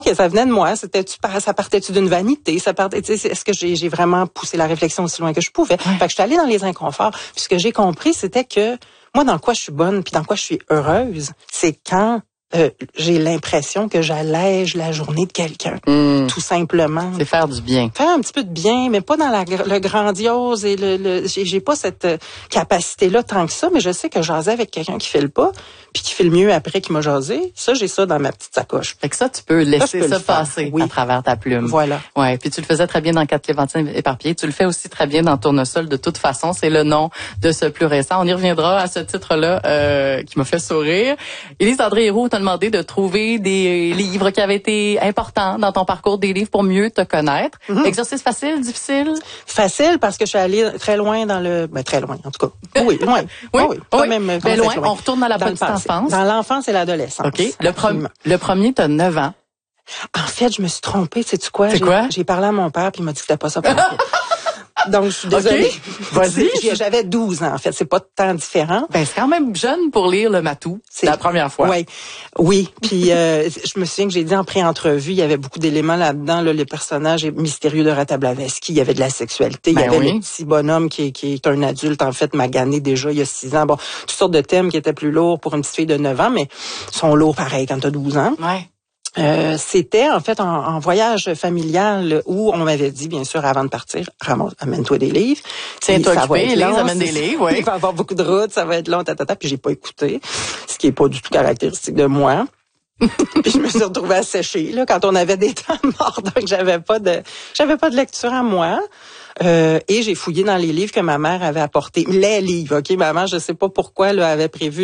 que ça venait de moi, ça partait-tu d'une vanité, est-ce que j'ai vraiment poussé la réflexion aussi loin que je pouvais? Fait que je suis allée dans les inconforts. Puis ce que j'ai compris, c'était que moi, dans quoi je suis bonne, puis dans quoi je suis heureuse, c'est quand j'ai l'impression que j'allège la journée de quelqu'un, tout simplement. C'est faire du bien. Faire un petit peu de bien, mais pas dans le grandiose et j'ai pas cette capacité-là tant que ça, mais je sais que jaser avec quelqu'un qui file pas, puis qui file mieux après qu'il m'a jasé, ça, j'ai ça dans ma petite sacoche. Fait que ça, tu peux laisser ça passer à travers ta plume. Voilà. Ouais, puis tu le faisais très bien dans 4 Clémentines éparpillées. Tu le fais aussi très bien dans Tournesol. De toute façon, c'est le nom de ce plus récent. On y reviendra à ce titre-là qui m'a fait sourire. Élise-André Héroux t'a demandé de trouver des livres qui avaient été importants dans ton parcours, des livres pour mieux te connaître. Exercice facile, difficile? Facile parce que je suis allée très loin très loin, en tout cas. Oui, loin. Oui. Même loin. On retourne dans la petite enfance. Dans l'enfance et l'adolescence. OK. Le premier, t'as 9 ans. En fait, je me suis trompée. Sais-tu quoi? J'ai parlé à mon père puis il m'a dit que c'était pas ça pour moi. Donc, je suis désolée. Okay. Vas-y. J'avais 12 ans, en fait. C'est pas tant différent. Ben, c'est quand même jeune pour lire le Matou. C'est la première fois. Oui. Puis, je me souviens que j'ai dit en pré-entrevue, il y avait beaucoup d'éléments là-dedans, les personnages mystérieux de Rata Blavatsky. Il y avait de la sexualité. Il y avait le petit bonhomme qui est un adulte, en fait, magané déjà il y a 6 ans. Bon, toutes sortes de thèmes qui étaient plus lourds pour une petite fille de 9 ans, mais sont lourds pareil quand t'as 12 ans. Ouais. C'était en fait en voyage familial où on m'avait dit, bien sûr, avant de partir, amène-toi des livres. Tiens-toi occupé, Élise, amène des livres, oui. Il va y avoir beaucoup de routes, ça va être long, puis j'ai pas écouté, ce qui est pas du tout caractéristique de moi. Puis je me suis retrouvée à sécher, là, quand on avait des temps morts, donc j'avais pas de lecture à moi. Et j'ai fouillé dans les livres que ma mère avait apportés. Les livres, OK? Maman, je sais pas pourquoi, là, avait prévu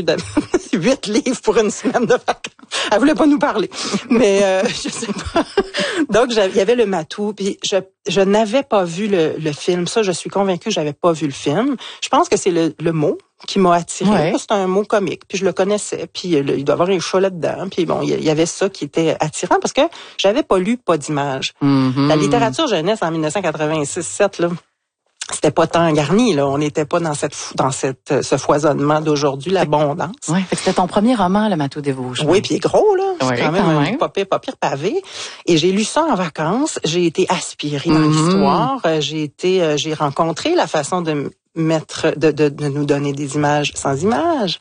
8 livres pour une semaine de vacances. Elle voulait pas nous parler. Mais, je sais pas. Donc, il y avait le Matou, puis je n'avais pas vu le film. Ça, je suis convaincue que j'avais pas vu le film. Je pense que c'est le mot qui m'a attiré. Ouais. C'est un mot comique, puis je le connaissais, puis il doit y avoir un chat là-dedans, puis bon, il y avait ça qui était attirant parce que j'avais pas lu pas d'image. La littérature jeunesse en 1986-7 là, c'était pas tant garni là, on n'était pas dans ce foisonnement d'aujourd'hui, l'abondance. Ouais, fait que c'était ton premier roman, le Matou des Vosges. Oui, puis il est gros là, c'est ouais, quand même un pas pire pavé. Et j'ai lu ça en vacances, j'ai été aspirée dans l'histoire, j'ai rencontré la façon de nous donner des images sans images.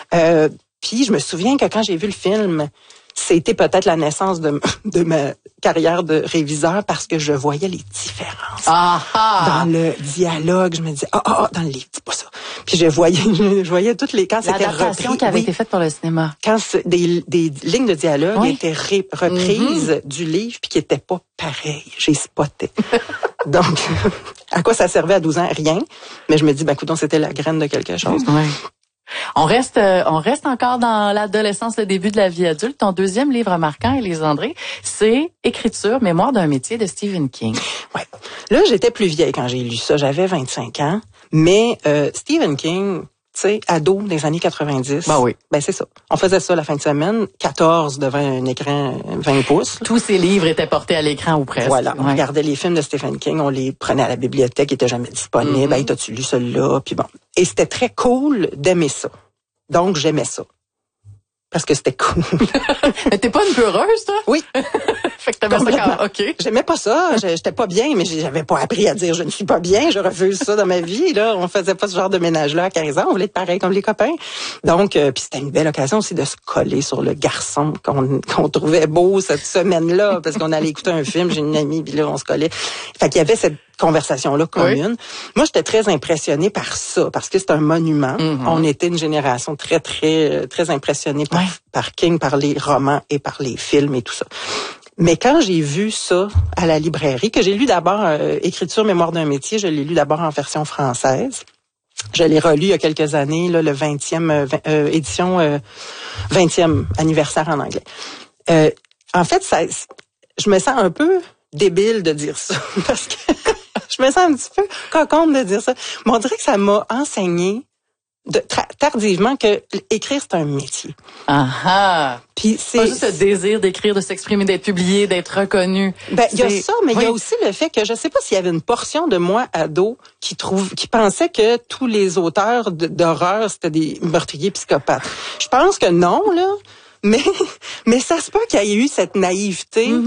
Puis je me souviens que quand j'ai vu le film, c'était peut-être la naissance de ma carrière de réviseur parce que je voyais les différences. Dans le dialogue, je me disais dans le livre, c'est pas ça. Puis je voyais toutes les quand c'était l'adaptation qui avait été faite pour le cinéma. Quand des lignes de dialogue étaient reprises du livre puis qui étaient pas pareilles, j'ai spoté. Donc à quoi ça servait à 12 ans? Rien. Mais je me dis écoute, c'était la graine de quelque chose. Ouais. On reste encore dans l'adolescence, le début de la vie adulte. Ton deuxième livre marquant, Élise-André, c'est Écriture, mémoire d'un métier de Stephen King. Ouais. Là, j'étais plus vieille quand j'ai lu ça. J'avais 25 ans. Mais Stephen King, tu sais, ado des années 90. Ben c'est ça. On faisait ça la fin de semaine, 14 devant un écran 20 pouces. Tous ces livres étaient portés à l'écran ou presque. Voilà. On regardait les films de Stephen King, on les prenait à la bibliothèque, ils étaient jamais disponibles. Hey, t'as-tu lu celui-là? Puis bon. Et c'était très cool d'aimer ça. Donc, j'aimais ça. Parce que c'était cool. Mais t'es pas une peureuse, toi? Oui. Fait que t'aimais ça quand même. OK. J'aimais pas ça. J'étais pas bien, mais j'avais pas appris à dire je ne suis pas bien. Je refuse ça dans ma vie, là. On faisait pas ce genre de ménage-là à 15 ans. On voulait être pareil comme les copains. Donc, puis c'était une belle occasion aussi de se coller sur le garçon qu'on trouvait beau cette semaine-là. Parce qu'on allait écouter un film. J'ai une amie, puis là, on se collait. Fait qu'il y avait cette conversation-là commune. Oui. Moi, j'étais très impressionnée par ça, parce que c'est un monument. On était une génération très, très, très impressionnée par King, par les romans et par les films et tout ça. Mais quand j'ai vu ça à la librairie, que j'ai lu d'abord Écriture, mémoire d'un métier, je l'ai lu d'abord en version française. Je l'ai relu il y a quelques années, là, le 20e édition, 20e anniversaire en anglais. En fait, je me sens un peu débile de dire ça, parce que je me sens un petit peu coconne de dire ça. Mais on dirait que ça m'a enseigné tardivement que écrire, c'est un métier. Puis c'est pas juste le désir d'écrire, de s'exprimer, d'être publié, d'être reconnu. Ben il y a ça, mais il y a aussi le fait que je sais pas s'il y avait une portion de moi ado qui pensait que tous les auteurs d'horreur c'était des meurtriers psychopathes. Je pense que non là, mais ça se peut qu'il y ait eu cette naïveté.